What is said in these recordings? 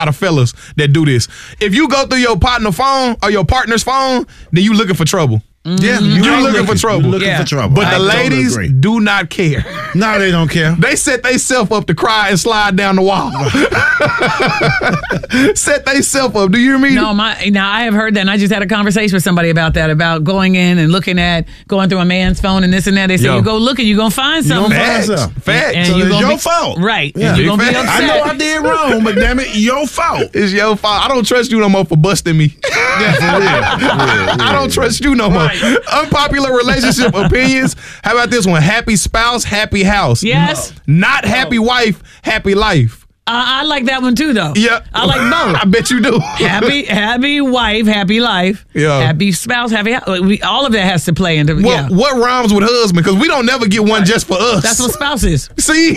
lot of fellas that do this. If you go through your partner's phone or your partner's phone, then you looking for trouble. Yeah, you're looking for trouble. You're looking for trouble. But the ladies do not care. No, they don't care. They set themselves up to cry and slide down the wall. Set themselves up. Do you hear me? No, I have heard that, and I just had a conversation with somebody about that, about going in and going through a man's phone and this and that. They say you go looking, you're gonna find something. Facts. And so it's your fault, right? Yeah. And you're gonna be upset. I know I did wrong, but damn it, your fault. It's your fault. I don't trust you no more for busting me. Yeah, for real. I don't trust you no more. Unpopular relationship opinions. How about this one? Happy spouse, happy house. Yes. Not happy wife, happy life. I like that one too, though. Yeah. I like both. I bet you do. Happy wife, happy life. Yeah. Happy spouse, happy house. All of that has to play into. Well, what rhymes with husband? Because we don't never get one just for us. That's what spouse is. See?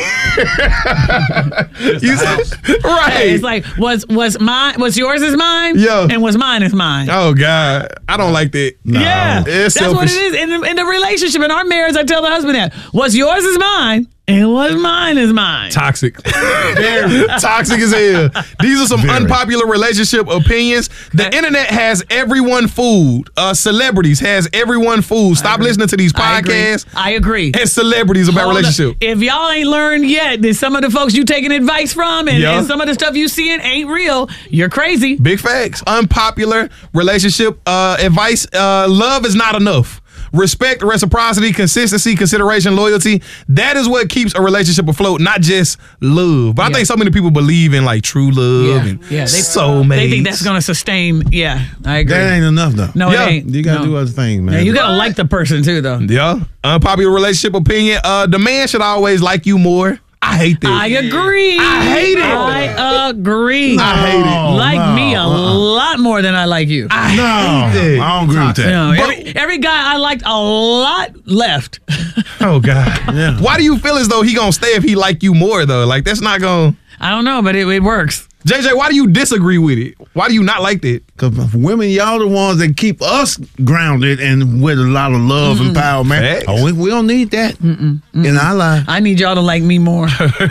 Right. It's like was yours is mine? Yeah. And was mine is mine. Oh God, I don't like that. No. Yeah, it's that's selfish. what it is in the relationship. In our marriage, I tell the husband that what's yours is mine, and what's mine is mine. Toxic. Very toxic as hell. These are some unpopular relationship opinions. The internet has everyone fooled. Celebrities has everyone fooled. Stop listening to these podcasts. I agree. And celebrities about relationship. If y'all ain't learned yet that some of the folks you taking advice from and some of the stuff you seeing ain't real, you're crazy. Big facts. Unpopular relationship advice. Love is not enough. Respect, reciprocity, consistency, consideration, loyalty. That is what keeps a relationship afloat, not just love. But I think so many people believe in like true love and soulmates. They think that's going to sustain. Yeah, I agree. That ain't enough, though. No, it ain't. You got to do other things, man. Yeah, you got to like the person, too, though. Yeah. Unpopular relationship opinion. The man should always like you more. I hate that. I agree. I hate it. I agree. I hate it. Like me a lot more than I like you. I hate that. I don't agree with that. No, every guy I liked a lot left. Oh, God. Yeah. Why do you feel as though he going to stay if he like you more, though? Like, that's not going to... I don't know, but it works. JJ, why do you disagree with it? Why do you not like that? Because women, y'all the ones that keep us grounded and with a lot of love and power, man. Facts. Oh, we don't need that in our life. I need y'all to like me more.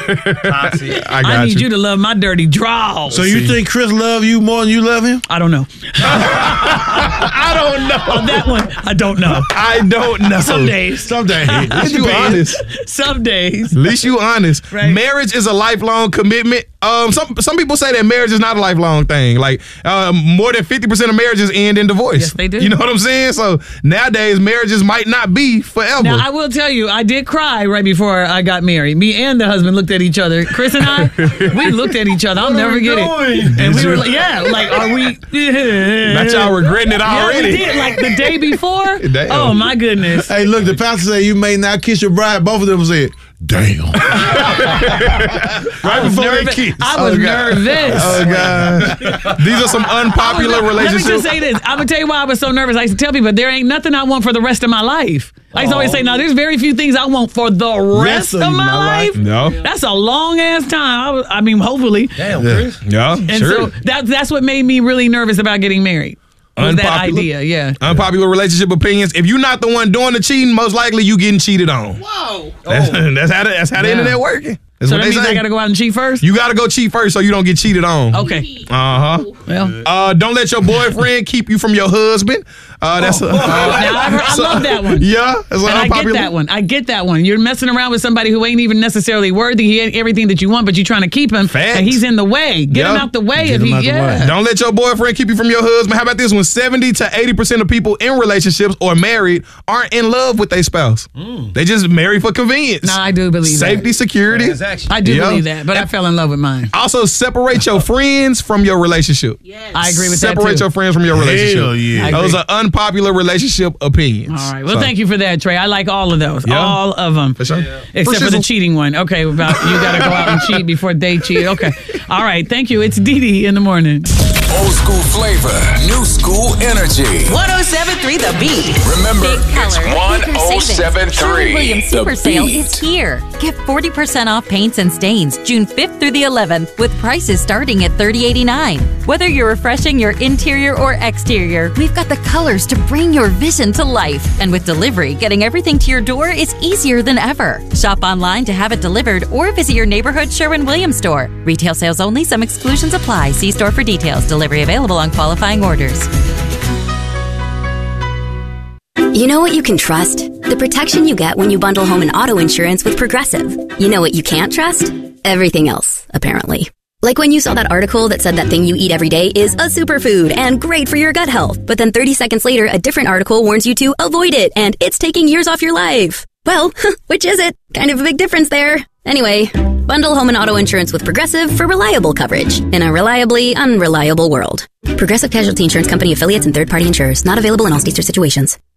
I need you to love my dirty draw. So you think Chris love you more than you love him? I don't know. I don't know. On that one, I don't know. I don't know. Some days. At least you honest. Some days. At least you honest. Right. Marriage is a lifelong commitment. Some people say that marriage is not a lifelong thing. Like more than 50% of marriages end in divorce. Yes, they do. You know what I'm saying? So nowadays marriages might not be forever. Now I will tell you, I did cry right before I got married. Me and the husband looked at each other. Chris and I, we looked at each other. I'll never forget it. And we were like, are we? Not y'all regretting it already. Yeah, we did. Like the day before. Damn. Oh my goodness. Hey, look, the pastor said you may not kiss your bride. Both of them said, damn. Right before they kiss. I was nervous. Oh, God. These are some unpopular relationships. Let me just say this. I'm going to tell you why I was so nervous. I used to tell people, there ain't nothing I want for the rest of my life. I used to always say, now, there's very few things I want for the rest of my life. No. That's a long-ass time. I mean, hopefully. Damn, Chris. Yeah, and sure. so that's what made me really nervous about getting married. Was that idea, yeah. Unpopular relationship opinions. If you're not the one doing the cheating, most likely you getting cheated on. Whoa. That's how the internet working. That's so what that means I got to go out and cheat first? You got to go cheat first so you don't get cheated on. Okay. Uh-huh. Well. Don't let your boyfriend keep you from your husband. That's now I love that one. Yeah. That's I get that one. You're messing around with somebody who ain't even necessarily worthy. He ain't everything that you want, but you're trying to keep him. Facts. And he's in the way. Get him out the way. Don't let your boyfriend keep you from your husband. How about this one? 70 to 80% of people in relationships or married aren't in love with their spouse. They just marry for convenience. No, I do believe Safety, that. security. I do believe that, but I fell in love with mine. Also, separate your friends from your relationship. Yes. I agree with that, too. Separate your friends from your relationship. Hell yeah. Those are unpopular relationship opinions. All right. Well, thank you for that, Trey. I like all of those. Yeah. All of them. For sure. Except for the cheating one. Okay, about you got to go out and cheat before they cheat. Okay. All right. Thank you. It's Dee Dee in the morning. Old school flavor, new school energy. 107.3 The Beat. Remember, Big it's color, bigger savings. 107.3 Sherwin-Williams Super The Sale Beat. is here. Get 40% off paints and stains June 5th through the 11th with prices starting at $30.89. Whether you're refreshing your interior or exterior, we've got the colors to bring your vision to life. And with delivery, getting everything to your door is easier than ever. Shop online to have it delivered or visit your neighborhood Sherwin-Williams store. Retail sales only. Some exclusions apply. See store for details. Delivery available on qualifying orders. You know what you can trust? The protection you get when you bundle home and auto insurance with Progressive. You know what you can't trust? Everything else, apparently. Like when you saw that article that said that thing you eat every day is a superfood and great for your gut health. But then 30 seconds later, a different article warns you to avoid it and it's taking years off your life. Well, which is it? Kind of a big difference there. Anyway, bundle home and auto insurance with Progressive for reliable coverage in a reliably unreliable world. Progressive Casualty Insurance Company affiliates and third-party insurers. Not available in all states or situations.